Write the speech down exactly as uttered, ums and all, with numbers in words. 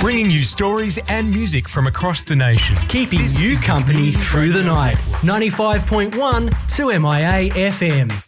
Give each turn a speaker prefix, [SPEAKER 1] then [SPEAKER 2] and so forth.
[SPEAKER 1] Bringing you stories and music from across the nation.
[SPEAKER 2] Keeping
[SPEAKER 1] This
[SPEAKER 2] you
[SPEAKER 1] is the
[SPEAKER 2] company
[SPEAKER 1] Community
[SPEAKER 2] through the
[SPEAKER 1] Radio
[SPEAKER 2] night.
[SPEAKER 1] Network.
[SPEAKER 2] ninety-five point one to M I A F M.